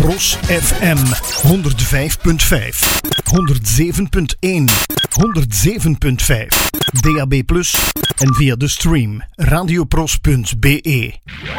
Pros FM 105.5, 107.1, 107.5, DAB+ en via de stream radiopros.be.